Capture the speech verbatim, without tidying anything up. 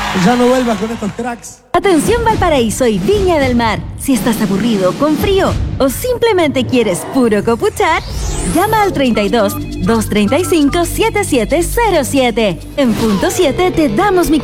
Ya no vuelvas con estos cracks. Atención Valparaíso y Viña del Mar. Si estás aburrido, con frío o simplemente quieres puro copuchar, llama al treinta y dos, doscientos treinta y cinco, setenta y siete cero siete. En punto siete te damos mi